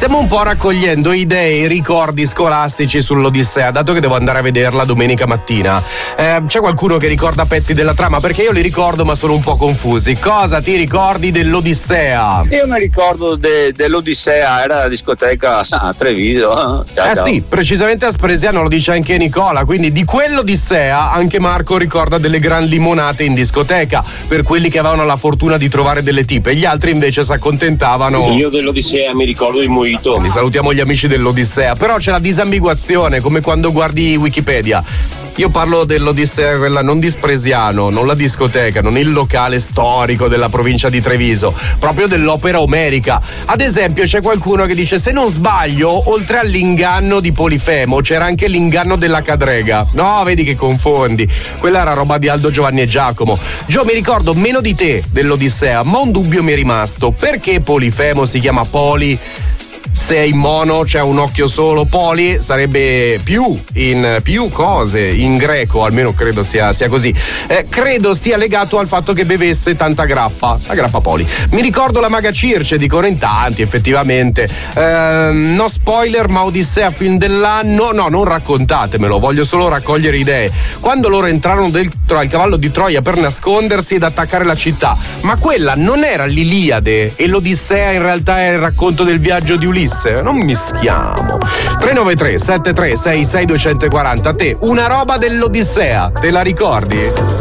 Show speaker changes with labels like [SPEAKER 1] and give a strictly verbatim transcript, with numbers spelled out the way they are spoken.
[SPEAKER 1] Stiamo un po' raccogliendo idee e ricordi scolastici sull'Odissea, dato che devo andare a vederla domenica mattina. Eh, c'è qualcuno che ricorda pezzi della trama? Perché io li ricordo ma sono un po' confusi. Cosa ti ricordi dell'Odissea?
[SPEAKER 2] Io mi ricordo de- dell'Odissea, era la discoteca a Treviso. Ciao,
[SPEAKER 1] eh
[SPEAKER 2] ciao.
[SPEAKER 1] sì, precisamente a Spresiano, lo dice anche Nicola, quindi di quell'Odissea anche Marco ricorda delle gran limonate in discoteca, per quelli che avevano la fortuna di trovare delle tipe, gli altri invece si accontentavano.
[SPEAKER 3] Io dell'Odissea mi ricordo il mojito.
[SPEAKER 1] Quindi salutiamo gli amici dell'Odissea, però c'è la disambiguazione, come quando guardi Wikipedia. Io parlo dell'Odissea, quella non di Spresiano, non la discoteca, non il locale storico della provincia di Treviso, proprio dell'opera omerica. Ad esempio c'è qualcuno che dice, se non sbaglio, oltre all'inganno di Polifemo c'era anche l'inganno della Cadrega. No, vedi che confondi, quella era roba di Aldo, Giovanni e Giacomo. Gio, mi ricordo meno di te dell'Odissea, ma un dubbio mi è rimasto: perché Polifemo si chiama Poli? Se è in mono, c'è un occhio solo, poli sarebbe più, in più cose in greco, almeno credo sia, sia così. Eh, credo sia legato al fatto che bevesse tanta grappa, la grappa poli. Mi ricordo la maga Circe, dicono in tanti, effettivamente. Eh, no spoiler, ma Odissea film dell'anno, no, non raccontatemelo, voglio solo raccogliere idee. Quando loro entrarono dentro al cavallo di Troia per nascondersi ed attaccare la città, ma quella non era l'Iliade e l'Odissea in realtà è il racconto del viaggio di Ulisse? Non mischiamo. tre nove tre sette tre sei sei due quattro zero. Te una roba dell'Odissea te la ricordi?